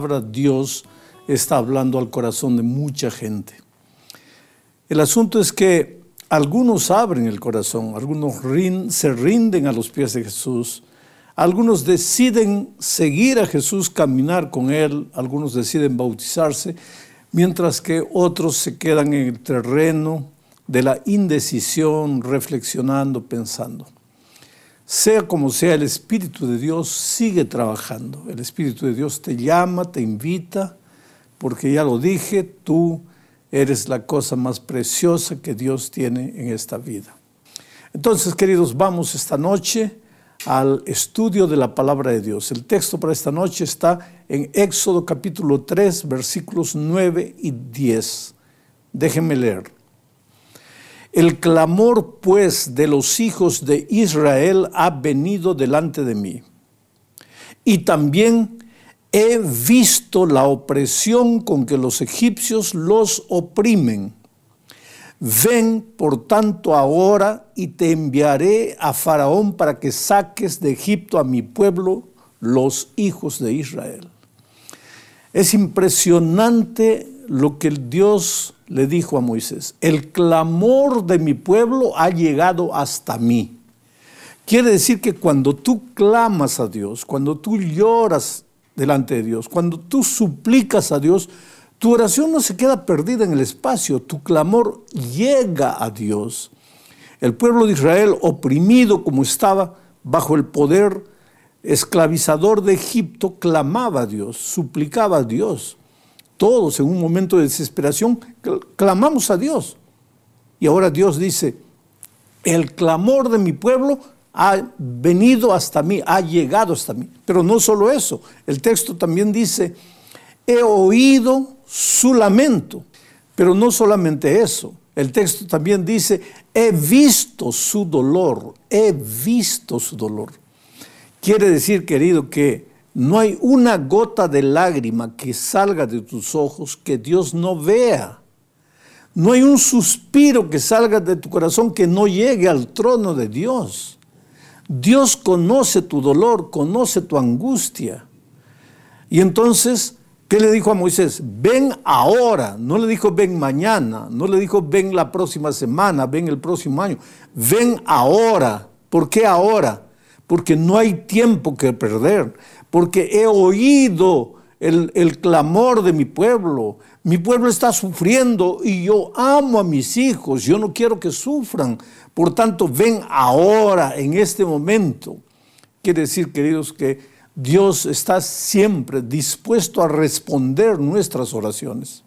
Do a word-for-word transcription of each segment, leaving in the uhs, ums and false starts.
palabra, Dios está hablando al corazón de mucha gente. El asunto es que algunos abren el corazón, algunos rin, se rinden a los pies de Jesús, algunos deciden seguir a Jesús, caminar con Él, algunos deciden bautizarse, mientras que otros se quedan en el terreno de la indecisión, reflexionando, pensando. Sea como sea, el Espíritu de Dios sigue trabajando. El Espíritu de Dios te llama, te invita, porque ya lo dije, tú eres la cosa más preciosa que Dios tiene en esta vida. Entonces, queridos, vamos esta noche al estudio de la palabra de Dios. El texto para esta noche está en Éxodo capítulo tres, versículos nueve y diez. Déjenme leer. El clamor, pues, de los hijos de Israel ha venido delante de mí. Y también he visto la opresión con que los egipcios los oprimen. Ven, por tanto, ahora y te enviaré a Faraón para que saques de Egipto a mi pueblo, los hijos de Israel. Es impresionante lo que el Dios le dijo a Moisés. El clamor de mi pueblo ha llegado hasta mí. Quiere decir que cuando tú clamas a Dios, cuando tú lloras delante de Dios, cuando tú suplicas a Dios, tu oración no se queda perdida en el espacio, tu clamor llega a Dios. El pueblo de Israel, oprimido como estaba bajo el poder esclavizador de Egipto, clamaba a Dios, suplicaba a Dios. Todos en un momento de desesperación clamamos a Dios. Y ahora Dios dice, el clamor de mi pueblo ha venido hasta mí, ha llegado hasta mí. Pero no solo eso, el texto también dice, he oído su lamento. Pero no solamente eso, el texto también dice, he visto su dolor, he visto su dolor. Quiere decir, querido, que no hay una gota de lágrima que salga de tus ojos que Dios no vea. No hay un suspiro que salga de tu corazón que no llegue al trono de Dios. Dios conoce tu dolor, conoce tu angustia. Y entonces, ¿qué le dijo a Moisés? Ven ahora, no le dijo ven mañana, no le dijo ven la próxima semana, ven el próximo año. Ven ahora. ¿Por qué ahora? Porque no hay tiempo que perder. Porque he oído el, el clamor de mi pueblo. Mi pueblo está sufriendo y yo amo a mis hijos. Yo no quiero que sufran. Por tanto, ven ahora, en este momento. Quiere decir, queridos, que Dios está siempre dispuesto a responder nuestras oraciones.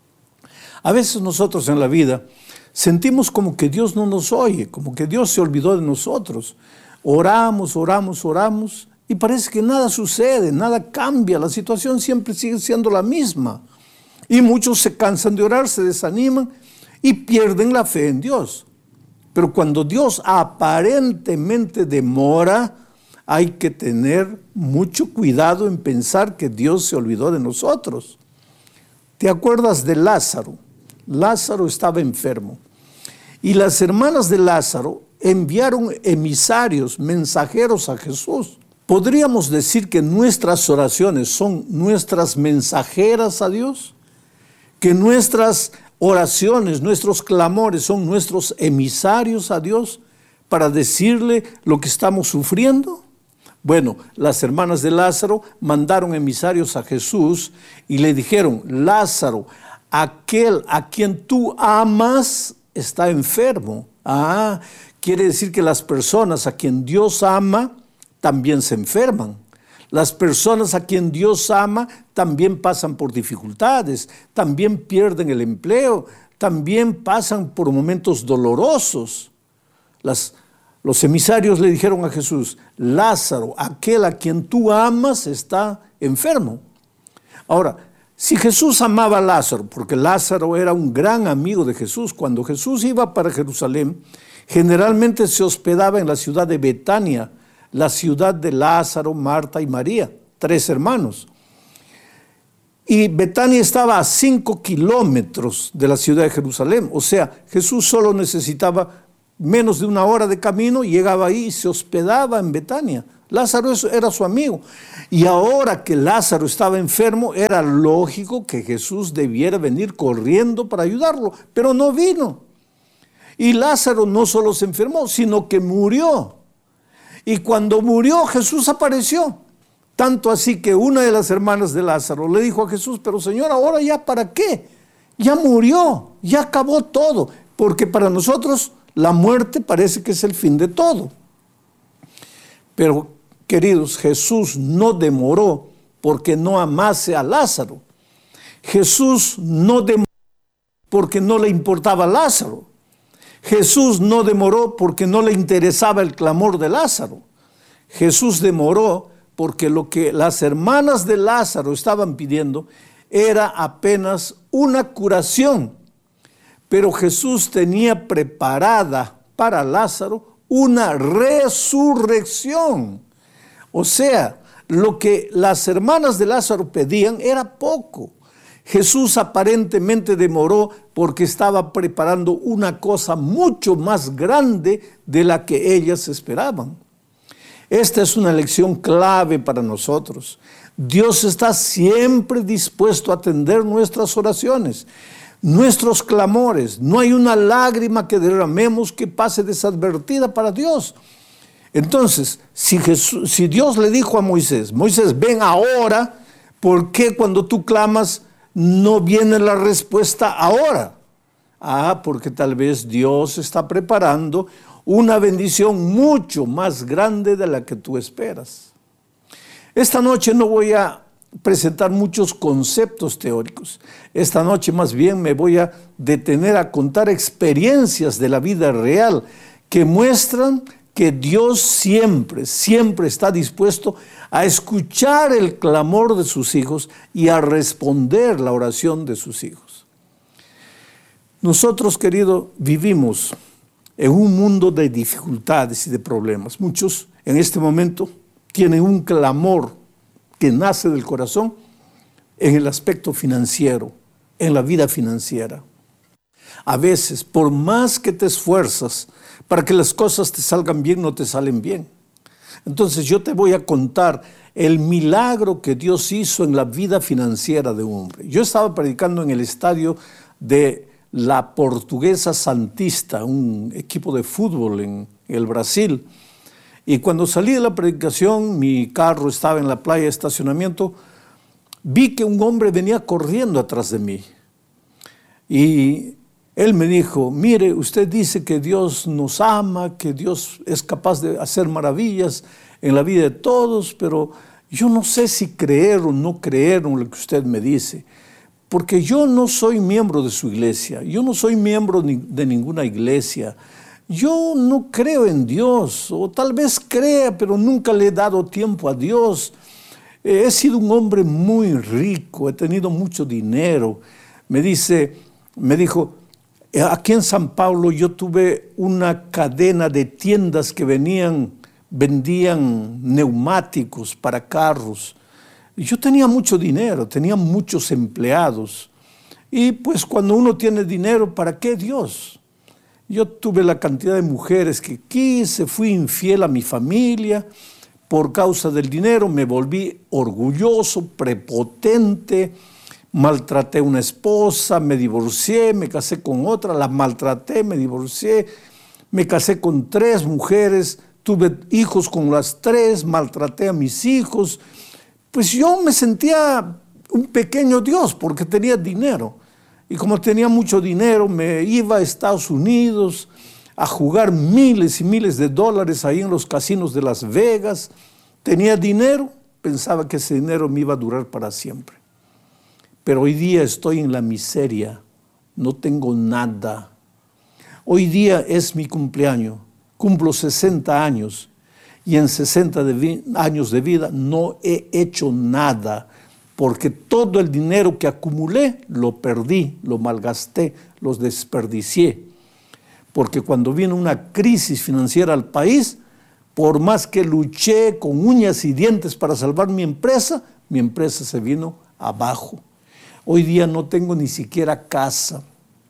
A veces nosotros en la vida sentimos como que Dios no nos oye, como que Dios se olvidó de nosotros. Oramos, oramos, oramos. Y parece que nada sucede, nada cambia, la situación siempre sigue siendo la misma. Y muchos se cansan de orar, se desaniman y pierden la fe en Dios. Pero cuando Dios aparentemente demora, hay que tener mucho cuidado en pensar que Dios se olvidó de nosotros. ¿Te acuerdas de Lázaro? Lázaro estaba enfermo. Y las hermanas de Lázaro enviaron emisarios, mensajeros a Jesús. ¿Podríamos decir que nuestras oraciones son nuestras mensajeras a Dios? ¿Que nuestras oraciones, nuestros clamores son nuestros emisarios a Dios para decirle lo que estamos sufriendo? Bueno, las hermanas de Lázaro mandaron emisarios a Jesús y le dijeron, Lázaro, aquel a quien tú amas está enfermo. Ah, quiere decir que las personas a quien Dios ama también se enferman. Las personas a quien Dios ama también pasan por dificultades, también pierden el empleo, también pasan por momentos dolorosos. Las, los emisarios le dijeron a Jesús, Lázaro, aquel a quien tú amas está enfermo. Ahora, si Jesús amaba a Lázaro, porque Lázaro era un gran amigo de Jesús, cuando Jesús iba para Jerusalén, generalmente se hospedaba en la ciudad de Betania, la ciudad de Lázaro, Marta y María, tres hermanos. Y Betania estaba a cinco kilómetros de la ciudad de Jerusalén. O sea, Jesús solo necesitaba menos de una hora de camino, llegaba ahí y se hospedaba en Betania. Lázaro era su amigo. Y ahora que Lázaro estaba enfermo, era lógico que Jesús debiera venir corriendo para ayudarlo, pero no vino. Y Lázaro no solo se enfermó, sino que murió. Y cuando murió, Jesús apareció. Tanto así que una de las hermanas de Lázaro le dijo a Jesús, pero Señor, ¿ahora ya para qué? Ya murió, ya acabó todo. Porque para nosotros la muerte parece que es el fin de todo. Pero, queridos, Jesús no demoró porque no amase a Lázaro. Jesús no demoró porque no le importaba a Lázaro. Jesús no demoró porque no le interesaba el clamor de Lázaro. Jesús demoró porque lo que las hermanas de Lázaro estaban pidiendo era apenas una curación. Pero Jesús tenía preparada para Lázaro una resurrección. O sea, lo que las hermanas de Lázaro pedían era poco. Jesús aparentemente demoró porque estaba preparando una cosa mucho más grande de la que ellas esperaban. Esta es una lección clave para nosotros. Dios está siempre dispuesto a atender nuestras oraciones, nuestros clamores. No hay una lágrima que derramemos que pase desadvertida para Dios. Entonces, si, Jesús, si Dios le dijo a Moisés, Moisés, ven ahora, ¿por qué cuando tú clamas no viene la respuesta ahora? Ah, porque tal vez Dios está preparando una bendición mucho más grande de la que tú esperas. Esta noche no voy a presentar muchos conceptos teóricos. Esta noche más bien me voy a detener a contar experiencias de la vida real que muestran que Dios siempre, siempre está dispuesto a escuchar el clamor de sus hijos y a responder la oración de sus hijos. Nosotros, querido, vivimos en un mundo de dificultades y de problemas. Muchos en este momento tienen un clamor que nace del corazón en el aspecto financiero, en la vida financiera. A veces, por más que te esfuerzas para que las cosas te salgan bien, no te salen bien. Entonces yo te voy a contar el milagro que Dios hizo en la vida financiera de un hombre. Yo estaba predicando en el estadio de la Portuguesa Santista, un equipo de fútbol en el Brasil. Y cuando salí de la predicación, mi carro estaba en la playa de estacionamiento, vi que un hombre venía corriendo atrás de mí. Y él me dijo, mire, usted dice que Dios nos ama, que Dios es capaz de hacer maravillas en la vida de todos, pero yo no sé si creer o no creer en lo que usted me dice, porque yo no soy miembro de su iglesia, yo no soy miembro de ninguna iglesia, yo no creo en Dios, o tal vez crea, pero nunca le he dado tiempo a Dios. He sido un hombre muy rico, he tenido mucho dinero. Me dice, me dijo, aquí en San Pablo yo tuve una cadena de tiendas que venían, vendían neumáticos para carros. Yo tenía mucho dinero, tenía muchos empleados. Y pues cuando uno tiene dinero, ¿para qué Dios? Yo tuve la cantidad de mujeres que quise, fui infiel a mi familia. Por causa del dinero me volví orgulloso, prepotente. Maltraté a una esposa, me divorcié, me casé con otra, la maltraté, me divorcié, me casé con tres mujeres, tuve hijos con las tres, maltraté a mis hijos. Pues yo me sentía un pequeño Dios porque tenía dinero. Y como tenía mucho dinero, me iba a Estados Unidos a jugar miles y miles de dólares ahí en los casinos de Las Vegas. Tenía dinero, pensaba que ese dinero me iba a durar para siempre. Pero hoy día estoy en la miseria, no tengo nada. Hoy día es mi cumpleaños, cumplo sesenta años y en sesenta de años de vida no he hecho nada porque todo el dinero que acumulé lo perdí, lo malgasté, los desperdicié. Porque cuando vino una crisis financiera al país, por más que luché con uñas y dientes para salvar mi empresa, mi empresa se vino abajo. Hoy día no tengo ni siquiera casa.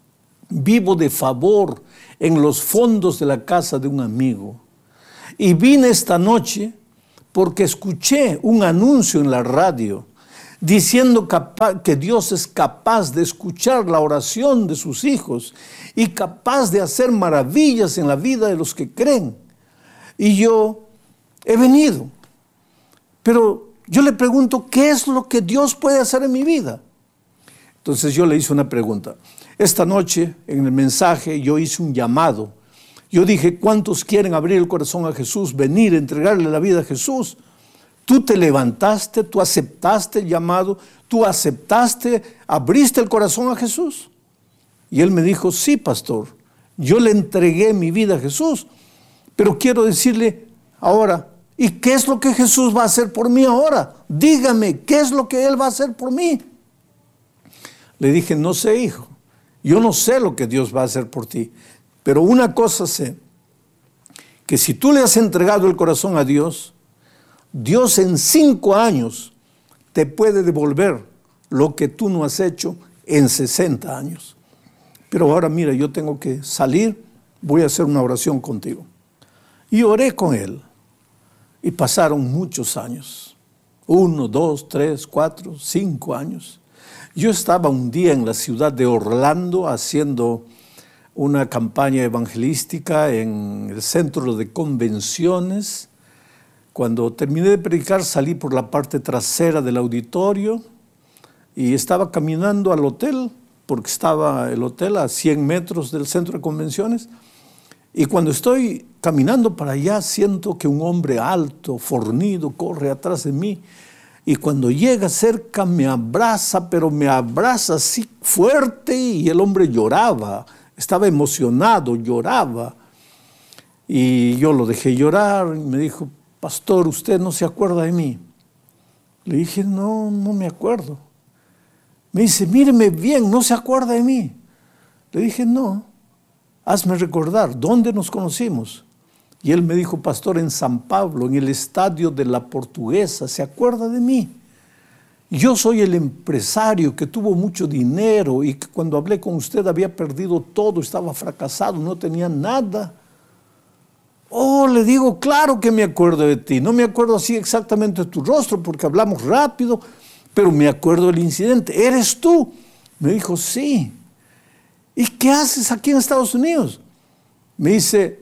Vivo de favor en los fondos de la casa de un amigo. Y vine esta noche porque escuché un anuncio en la radio diciendo que Dios es capaz de escuchar la oración de sus hijos y capaz de hacer maravillas en la vida de los que creen. Y yo he venido, pero yo le pregunto, ¿qué es lo que Dios puede hacer en mi vida? Entonces yo le hice una pregunta. Esta noche, en el mensaje, yo hice un llamado. Yo dije, ¿cuántos quieren abrir el corazón a Jesús, venir, entregarle la vida a Jesús? Tú te levantaste, tú aceptaste el llamado, tú aceptaste, abriste el corazón a Jesús. Y él me dijo, sí, pastor, yo le entregué mi vida a Jesús, pero quiero decirle ahora, ¿y qué es lo que Jesús va a hacer por mí ahora? Dígame, ¿qué es lo que Él va a hacer por mí? Le dije, no sé, hijo, yo no sé lo que Dios va a hacer por ti, pero una cosa sé, que si tú le has entregado el corazón a Dios, Dios en cinco años te puede devolver lo que tú no has hecho en sesenta años. Pero ahora mira, yo tengo que salir, voy a hacer una oración contigo. Y oré con él. Y pasaron muchos años. Uno, dos, tres, cuatro, cinco años. Yo estaba un día en la ciudad de Orlando haciendo una campaña evangelística en el centro de convenciones. Cuando terminé de predicar, salí por la parte trasera del auditorio y estaba caminando al hotel, porque estaba el hotel a cien metros del centro de convenciones. Y cuando estoy caminando para allá, siento que un hombre alto, fornido, corre atrás de mí. Y cuando llega cerca me abraza, pero me abraza así fuerte, y el hombre lloraba. Estaba emocionado, lloraba. Y yo lo dejé llorar y me dijo, pastor, ¿usted no se acuerda de mí? Le dije, no, no me acuerdo. Me dice, míreme bien, ¿no se acuerda de mí? Le dije, no, hazme recordar, ¿dónde nos conocimos? Y él me dijo, pastor, en San Pablo, en el estadio de la Portuguesa, ¿se acuerda de mí? Yo soy el empresario que tuvo mucho dinero y que cuando hablé con usted había perdido todo, estaba fracasado, no tenía nada. Oh, le digo, claro que me acuerdo de ti. No me acuerdo así exactamente de tu rostro porque hablamos rápido, pero me acuerdo del incidente. ¿Eres tú? Me dijo, sí. ¿Y qué haces aquí en Estados Unidos? Me dice,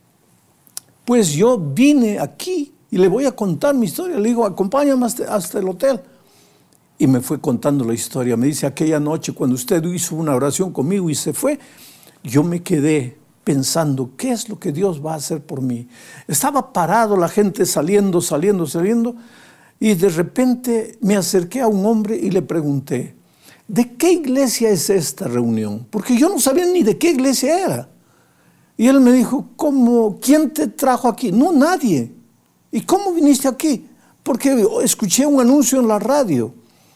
pues yo vine aquí y le voy a contar mi historia. Le digo, acompáñame hasta, hasta el hotel. Y me fue contando la historia. Me dice, aquella noche cuando usted hizo una oración conmigo y se fue, yo me quedé pensando, ¿qué es lo que Dios va a hacer por mí? Estaba parado, la gente saliendo, saliendo, saliendo, y de repente me acerqué a un hombre y le pregunté, ¿de qué iglesia es esta reunión? Porque yo no sabía ni de qué iglesia era. Y él me dijo, ¿cómo? ¿Quién te trajo aquí? No, nadie. ¿Y cómo viniste aquí? Porque escuché un anuncio en la radio.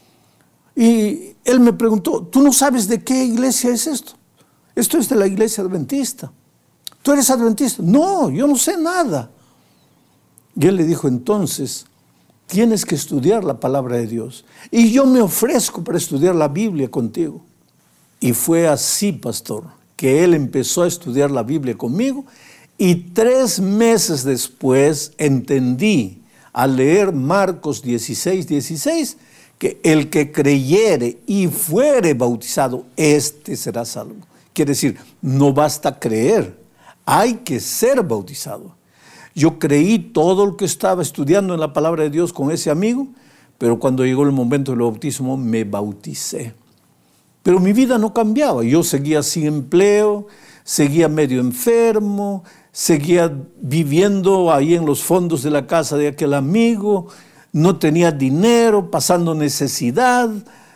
Y él me preguntó, ¿tú no sabes de qué iglesia es esto? Esto es de la iglesia adventista. ¿Tú eres adventista? No, yo no sé nada. Y él le dijo, entonces, tienes que estudiar la palabra de Dios. Y yo me ofrezco para estudiar la Biblia contigo. Y fue así, pastor, que él empezó a estudiar la Biblia conmigo. Y tres meses después entendí, al leer Marcos dieciséis, dieciséis, que el que creyere y fuere bautizado, este será salvo. Quiere decir, no basta creer, hay que ser bautizado. Yo creí todo lo que estaba estudiando en la palabra de Dios con ese amigo, pero cuando llegó el momento del bautismo me bauticé. Pero mi vida no cambiaba, yo seguía sin empleo, seguía medio enfermo, seguía viviendo ahí en los fondos de la casa de aquel amigo, no tenía dinero, pasando necesidad,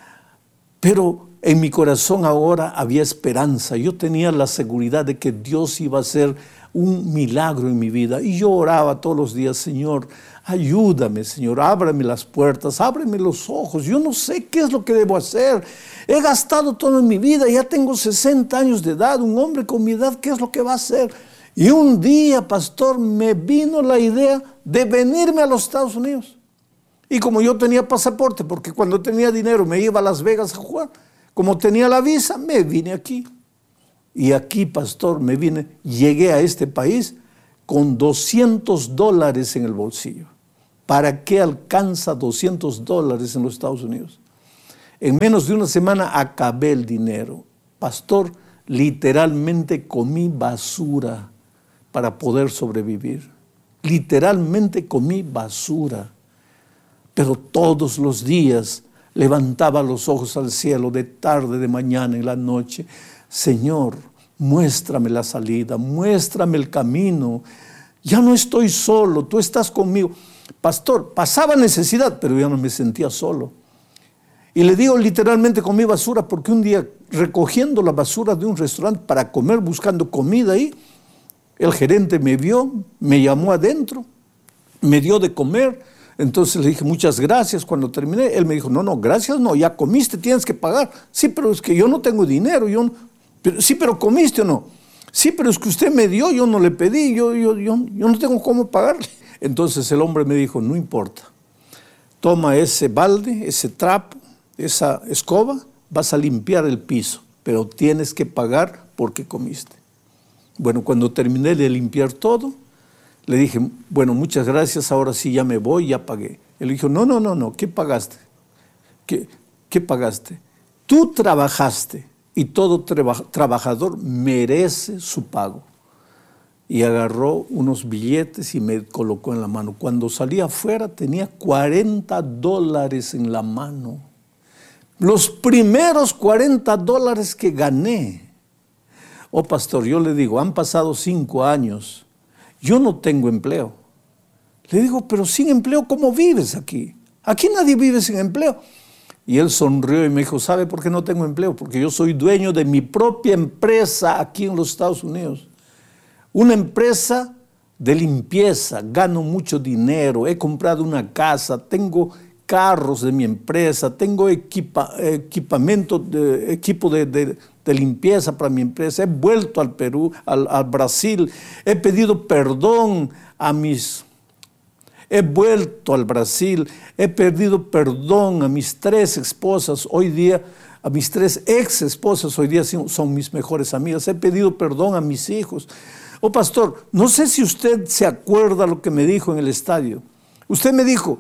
pero en mi corazón ahora había esperanza. Yo tenía la seguridad de que Dios iba a hacer un milagro en mi vida. Y yo oraba todos los días, Señor, ayúdame, Señor, ábreme las puertas, ábreme los ojos. Yo no sé qué es lo que debo hacer. He gastado todo en mi vida, ya tengo sesenta años de edad, un hombre con mi edad, ¿qué es lo que va a hacer? Y un día, pastor, me vino la idea de venirme a los Estados Unidos. Y como yo tenía pasaporte, porque cuando tenía dinero me iba a Las Vegas a jugar, como tenía la visa, me vine aquí. Y aquí, pastor, me vine, llegué a este país con doscientos dólares en el bolsillo. ¿Para qué alcanza doscientos dólares en los Estados Unidos? En menos de una semana acabé el dinero. Pastor, literalmente comí basura para poder sobrevivir. Literalmente comí basura. Pero todos los días levantaba los ojos al cielo, de tarde, de mañana, en la noche. Señor, muéstrame la salida, muéstrame el camino. Ya no estoy solo, tú estás conmigo. Pastor, pasaba necesidad, pero ya no me sentía solo. Y le digo literalmente comí basura, porque un día recogiendo la basura de un restaurante para comer, buscando comida ahí, el gerente me vio, me llamó adentro, me dio de comer. Entonces le dije muchas gracias. Cuando terminé, él me dijo, no, no, gracias no, ya comiste, tienes que pagar. Sí, pero es que yo no tengo dinero. Yo no, pero, sí, pero comiste o no. Sí, pero es que usted me dio, yo no le pedí, yo, yo, yo, yo no tengo cómo pagarle. Entonces el hombre me dijo, no importa, toma ese balde, ese trapo, esa escoba, vas a limpiar el piso, pero tienes que pagar porque comiste. Bueno, cuando terminé de limpiar todo, le dije, bueno, muchas gracias, ahora sí ya me voy, ya pagué. Él dijo, no, no, no, no, ¿qué pagaste? ¿Qué, qué pagaste? Tú trabajaste y todo traba- trabajador merece su pago. Y agarró unos billetes y me colocó en la mano. Cuando salí afuera tenía cuarenta dólares en la mano. Los primeros cuarenta dólares que gané. Oh, pastor, yo le digo, han pasado cinco años. Yo no tengo empleo. Le digo, pero sin empleo, ¿cómo vives aquí? Aquí nadie vive sin empleo. Y él sonrió y me dijo, ¿sabe por qué no tengo empleo? Porque yo soy dueño de mi propia empresa aquí en los Estados Unidos. Una empresa de limpieza, gano mucho dinero, he comprado una casa, tengo carros de mi empresa, tengo equipa, equipamiento, de, equipo de, de, de limpieza para mi empresa, he vuelto al Perú, al, al Brasil, he pedido perdón a mis... He vuelto al Brasil, he pedido perdón a mis tres esposas, hoy día, a mis tres ex esposas, hoy día son mis mejores amigas, he pedido perdón a mis hijos. Oh, pastor, no sé si usted se acuerda lo que me dijo en el estadio. Usted me dijo,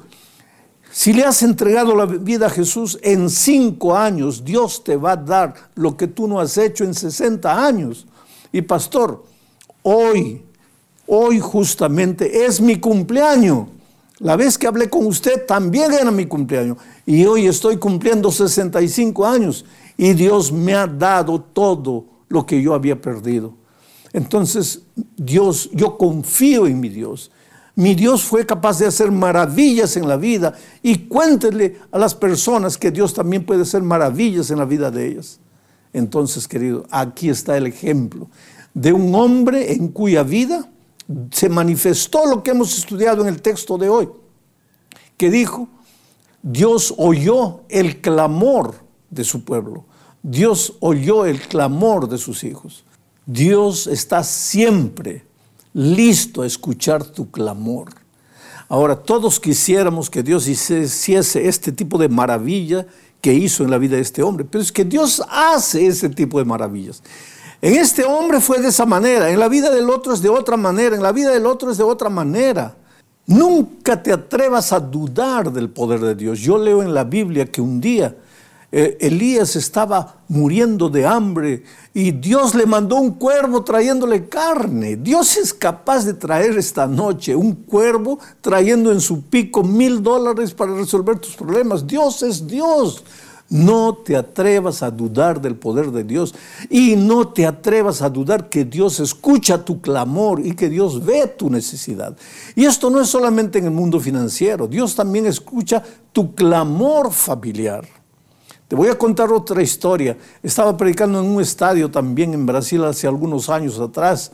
si le has entregado la vida a Jesús en cinco años, Dios te va a dar lo que tú no has hecho en sesenta años. Y pastor, hoy, hoy justamente es mi cumpleaños. La vez que hablé con usted también era mi cumpleaños. Y hoy estoy cumpliendo sesenta y cinco años. Y Dios me ha dado todo lo que yo había perdido. Entonces, Dios, yo confío en mi Dios. Mi Dios fue capaz de hacer maravillas en la vida. Y cuéntele a las personas que Dios también puede hacer maravillas en la vida de ellas. Entonces, querido, aquí está el ejemplo de un hombre en cuya vida se manifestó lo que hemos estudiado en el texto de hoy, que dijo, Dios oyó el clamor de su pueblo. Dios oyó el clamor de sus hijos. Dios está siempre listo a escuchar tu clamor. Ahora, todos quisiéramos que Dios hiciese este tipo de maravilla que hizo en la vida de este hombre, pero es que Dios hace ese tipo de maravillas. En este hombre fue de esa manera, en la vida del otro es de otra manera, en la vida del otro es de otra manera. Nunca te atrevas a dudar del poder de Dios. Yo leo en la Biblia que un día eh, Elías estaba muriendo de hambre y Dios le mandó un cuervo trayéndole carne. Dios es capaz de traer esta noche un cuervo trayendo en su pico mil dólares para resolver tus problemas. Dios es Dios. No te atrevas a dudar del poder de Dios y no te atrevas a dudar que Dios escucha tu clamor y que Dios ve tu necesidad. Y esto no es solamente en el mundo financiero, Dios también escucha tu clamor familiar. Te voy a contar otra historia. Estaba predicando en un estadio también en Brasil hace algunos años atrás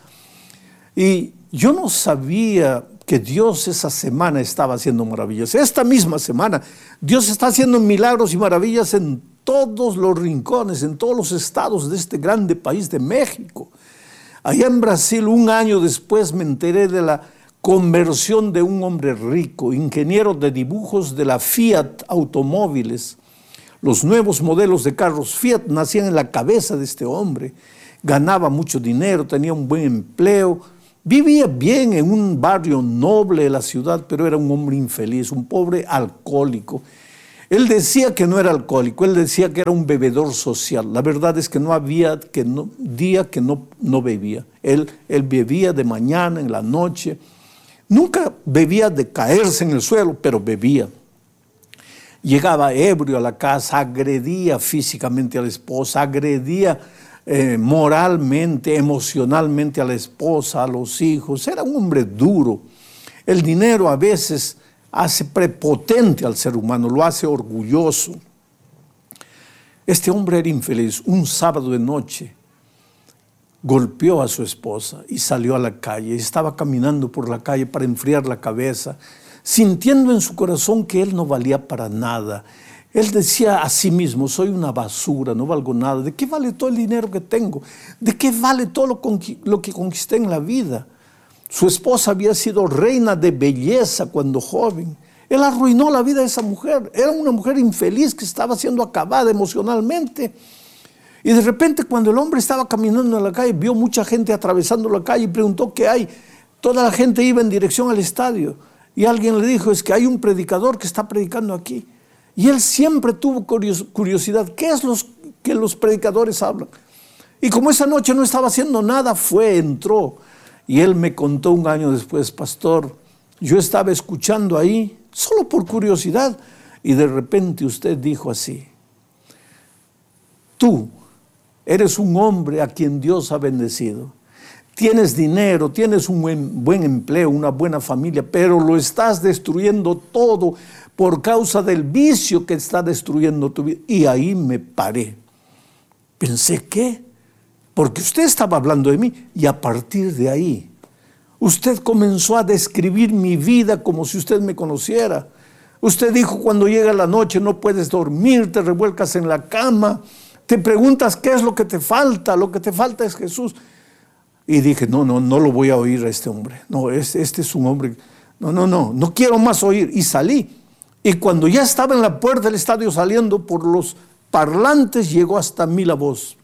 y yo no sabía que Dios esa semana estaba haciendo maravillas. Esta misma semana, Dios está haciendo milagros y maravillas en todos los rincones, en todos los estados de este grande país de México. Allá en Brasil, un año después, me enteré de la conversión de un hombre rico, ingeniero de dibujos de la Fiat Automóviles. Los nuevos modelos de carros Fiat nacían en la cabeza de este hombre. Ganaba mucho dinero, tenía un buen empleo, Vivía bien en un barrio noble de la ciudad, pero era un hombre infeliz, un pobre alcohólico. Él decía que no era alcohólico, él decía que era un bebedor social. La verdad es que no había que no, día que no, no bebía. Él, él bebía de mañana, en la noche. Nunca bebía de caerse en el suelo, pero bebía. Llegaba ebrio a la casa, agredía físicamente a la esposa, agredía eh, moralmente, emocionalmente a la esposa, a los hijos. Era un hombre duro. El dinero a veces hace prepotente al ser humano, lo hace orgulloso. Este hombre era infeliz. Un sábado de noche golpeó a su esposa y salió a la calle. Estaba caminando por la calle para enfriar la cabeza, sintiendo en su corazón que él no valía para nada. Él decía a sí mismo, soy una basura, no valgo nada. ¿De qué vale todo el dinero que tengo? ¿De qué vale todo lo, lo que conquisté en la vida? Su esposa había sido reina de belleza cuando joven. Él arruinó la vida de esa mujer. Era una mujer infeliz que estaba siendo acabada emocionalmente. Y de repente, cuando el hombre estaba caminando en la calle, vio mucha gente atravesando la calle y preguntó qué hay. Toda la gente iba en dirección al estadio. Y alguien le dijo, es que hay un predicador que está predicando aquí. Y él siempre tuvo curiosidad. ¿Qué es lo que los predicadores hablan? Y como esa noche no estaba haciendo nada, fue, entró. Y él me contó un año después, pastor, yo estaba escuchando ahí, solo por curiosidad, y de repente usted dijo así, tú eres un hombre a quien Dios ha bendecido. Tienes dinero, tienes un buen, buen empleo, una buena familia, pero lo estás destruyendo todo por causa del vicio que está destruyendo tu vida. Y ahí me paré. Pensé, ¿qué? Porque usted estaba hablando de mí y a partir de ahí, usted comenzó a describir mi vida como si usted me conociera. Usted dijo, cuando llega la noche no puedes dormir, te revuelcas en la cama, te preguntas qué es lo que te falta, lo que te falta es Jesús. Y dije, no, no, no lo voy a oír a este hombre. No, este, este es un hombre, no, no, no, no quiero más oír. Y salí. Y cuando ya estaba en la puerta del estadio saliendo por los parlantes, llegó hasta mí la voz.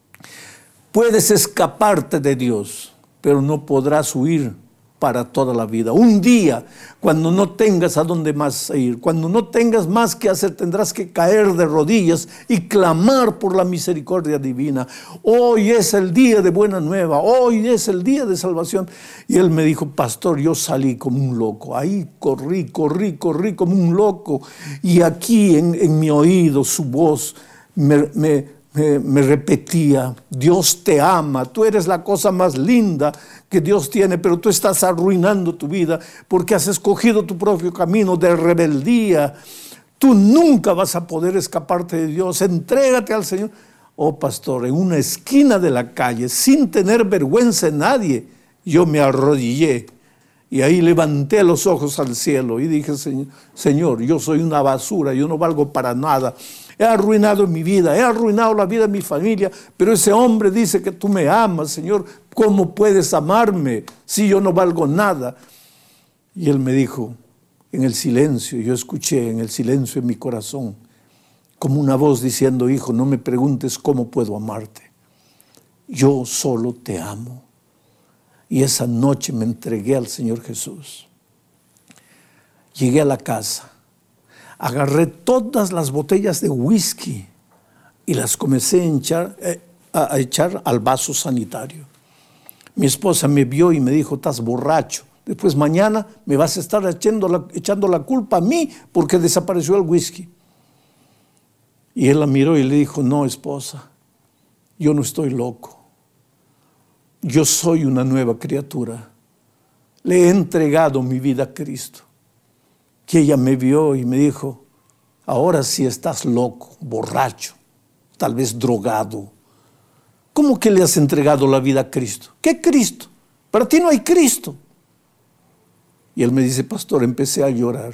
Puedes escaparte de Dios, pero no podrás huir para toda la vida. Un día, cuando no tengas a dónde más ir, cuando no tengas más que hacer, tendrás que caer de rodillas y clamar por la misericordia divina. Hoy es el día de buena nueva, hoy es el día de salvación. Y él me dijo, pastor, yo salí como un loco. Ahí corrí, corrí, corrí como un loco. Y aquí en, en mi oído su voz me... me Me, me repetía, Dios te ama, tú eres la cosa más linda que Dios tiene, pero tú estás arruinando tu vida porque has escogido tu propio camino de rebeldía. Tú nunca vas a poder escaparte de Dios, entrégate al Señor. Oh pastor, en una esquina de la calle, sin tener vergüenza en nadie, yo me arrodillé y ahí levanté los ojos al cielo y dije, Señor, yo soy una basura, yo no valgo para nada. He arruinado mi vida, he arruinado la vida de mi familia, pero ese hombre dice que tú me amas, Señor. ¿Cómo puedes amarme si yo no valgo nada? Y él me dijo, en el silencio, yo escuché en el silencio en mi corazón, como una voz diciendo, hijo, no me preguntes cómo puedo amarte. Yo solo te amo. Y esa noche me entregué al Señor Jesús. Llegué a la casa. Agarré todas las botellas de whisky y las comencé a echar, eh, a echar al vaso sanitario. Mi esposa me vio y me dijo, estás borracho. Después mañana me vas a estar echando la, echando la culpa a mí porque desapareció el whisky. Y él la miró y le dijo, no, esposa, yo no estoy loco. Yo soy una nueva criatura. Le he entregado mi vida a Cristo. Que ella me vio y me dijo, ahora sí estás loco, borracho, tal vez drogado. ¿Cómo que le has entregado la vida a Cristo? ¿Qué Cristo? Para ti no hay Cristo. Y él me dice, pastor, empecé a llorar.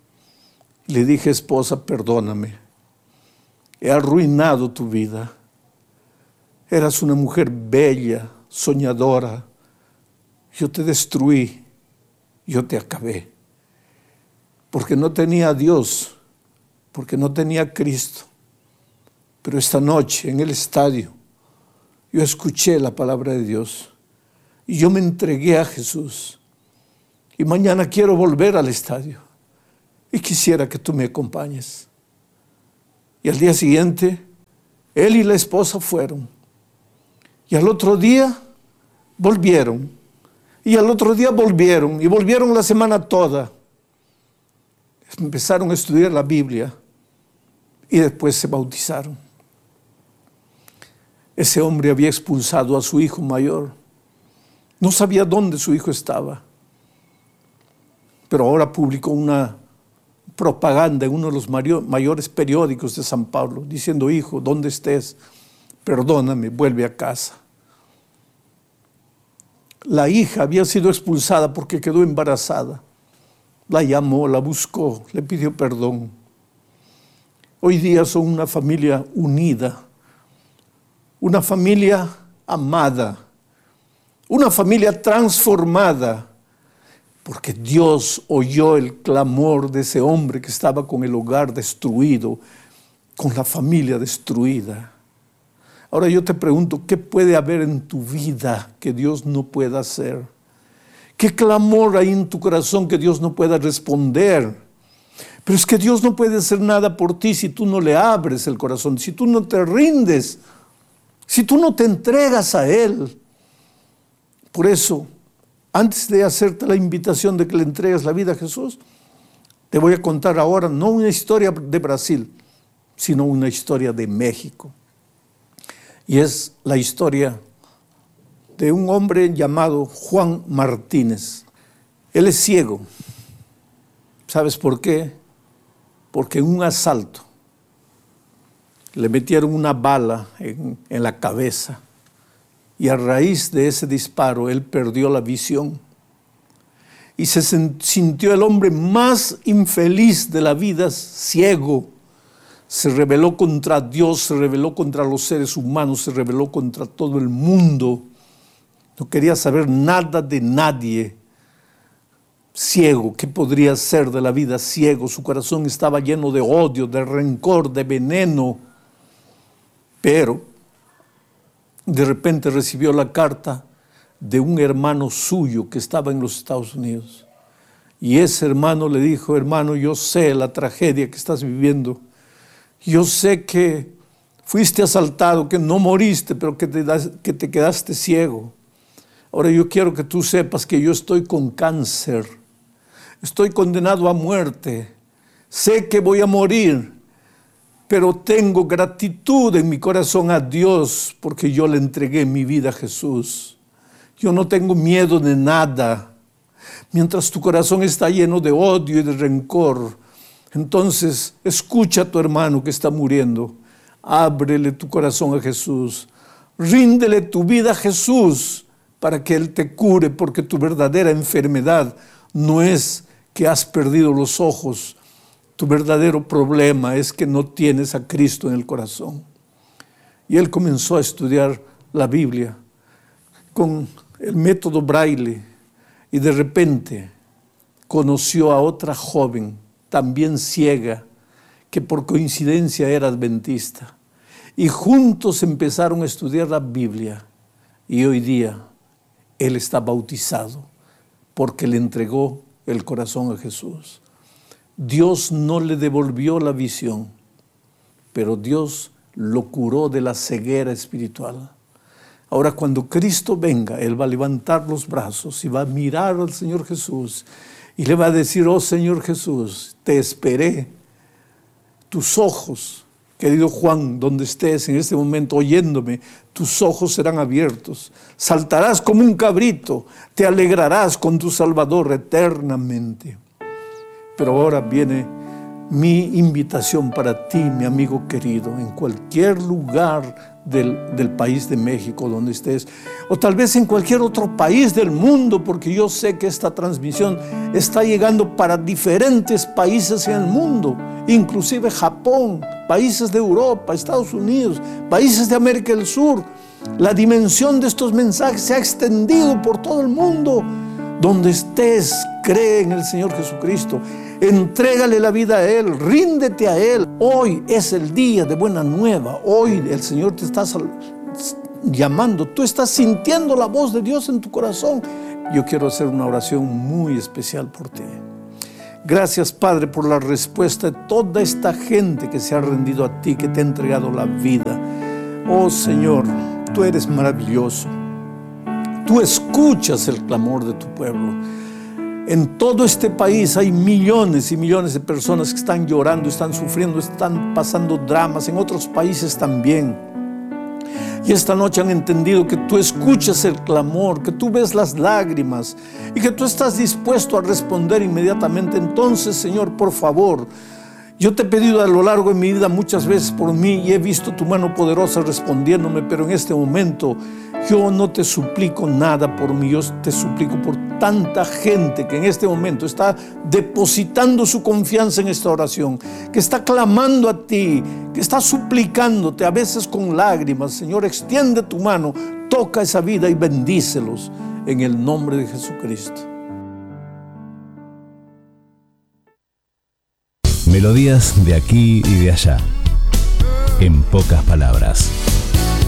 Le dije, esposa, perdóname. He arruinado tu vida. Eras una mujer bella, soñadora. Yo te destruí, yo te acabé. Porque no tenía a Dios, porque no tenía a Cristo. Pero esta noche en el estadio yo escuché la palabra de Dios y yo me entregué a Jesús. Y mañana quiero volver al estadio y quisiera que tú me acompañes. Y al día siguiente, él y la esposa fueron. Y al otro día volvieron. Y al otro día volvieron. Y volvieron la semana toda. Empezaron a estudiar la Biblia y después se bautizaron. Ese hombre había expulsado a su hijo mayor. No sabía dónde su hijo estaba. Pero ahora publicó una propaganda en uno de los mayores periódicos de San Pablo, diciendo: hijo, ¿dónde estés? Perdóname, vuelve a casa. La hija había sido expulsada porque quedó embarazada. La llamó, la buscó, le pidió perdón. Hoy día son una familia unida, una familia amada, una familia transformada, porque Dios oyó el clamor de ese hombre que estaba con el hogar destruido, con la familia destruida. Ahora yo te pregunto, ¿qué puede haber en tu vida que Dios no pueda hacer? ¿Qué clamor hay en tu corazón que Dios no pueda responder? Pero es que Dios no puede hacer nada por ti si tú no le abres el corazón, si tú no te rindes, si tú no te entregas a Él. Por eso, antes de hacerte la invitación de que le entregues la vida a Jesús, te voy a contar ahora no una historia de Brasil, sino una historia de México. Y es la historia de un hombre llamado Juan Martínez. Él es ciego. ¿Sabes por qué? Porque en un asalto le metieron una bala en, en la cabeza. Y a raíz de ese disparo, él perdió la visión. Y se sintió el hombre más infeliz de la vida, ciego. Se rebeló contra Dios, se rebeló contra los seres humanos, se rebeló contra todo el mundo. No quería saber nada de nadie. Ciego, ¿qué podría ser de la vida? Ciego, su corazón estaba lleno de odio, de rencor, de veneno. Pero de repente recibió la carta de un hermano suyo que estaba en los Estados Unidos. Y ese hermano le dijo: hermano, yo sé la tragedia que estás viviendo. Yo sé que fuiste asaltado, que no moriste, pero que te, das, que te quedaste ciego. Ahora yo quiero que tú sepas que yo estoy con cáncer. Estoy condenado a muerte. Sé que voy a morir. Pero tengo gratitud en mi corazón a Dios porque yo le entregué mi vida a Jesús. Yo no tengo miedo de nada. Mientras tu corazón está lleno de odio y de rencor, entonces escucha a tu hermano que está muriendo. Ábrele tu corazón a Jesús. Ríndele tu vida a Jesús para que Él te cure, porque tu verdadera enfermedad no es que has perdido los ojos. Tu verdadero problema es que no tienes a Cristo en el corazón. Y él comenzó a estudiar la Biblia con el método Braille y de repente conoció a otra joven, también ciega, que por coincidencia era adventista. Y juntos empezaron a estudiar la Biblia. Y hoy día él está bautizado porque le entregó el corazón a Jesús. Dios no le devolvió la visión, pero Dios lo curó de la ceguera espiritual. Ahora, cuando Cristo venga, Él va a levantar los brazos y va a mirar al Señor Jesús y le va a decir: oh Señor Jesús, te esperé. Tus ojos, querido Juan, donde estés en este momento oyéndome, tus ojos serán abiertos. Saltarás como un cabrito, te alegrarás con tu Salvador eternamente. Pero ahora viene mi invitación para ti, mi amigo querido, en cualquier lugar del, del país de México donde estés, o tal vez en cualquier otro país del mundo, porque yo sé que esta transmisión está llegando para diferentes países en el mundo, inclusive Japón, países de Europa, Estados Unidos, países de América del Sur. La dimensión de estos mensajes se ha extendido por todo el mundo. Donde estés, cree en el Señor Jesucristo. Entrégale la vida a Él, ríndete a Él. Hoy es el día de buena nueva. Hoy el Señor te está llamando, tú estás sintiendo la voz de Dios en tu corazón. Yo quiero hacer una oración muy especial por ti. Gracias, Padre, por la respuesta de toda esta gente que se ha rendido a ti, que te ha entregado la vida. Oh Señor, tú eres maravilloso. Tú escuchas el clamor de tu pueblo. En todo este país hay millones y millones de personas que están llorando, están sufriendo, están pasando dramas. En otros países también. Y esta noche han entendido que tú escuchas el clamor, que tú ves las lágrimas y que tú estás dispuesto a responder inmediatamente. Entonces, Señor, por favor, yo te he pedido a lo largo de mi vida muchas veces por mí y he visto tu mano poderosa respondiéndome, pero en este momento yo no te suplico nada por mí, yo te suplico por tanta gente que en este momento está depositando su confianza en esta oración, que está clamando a ti, que está suplicándote, a veces con lágrimas. Señor, extiende tu mano, toca esa vida y bendícelos en el nombre de Jesucristo. Melodías de aquí y de allá. En pocas palabras.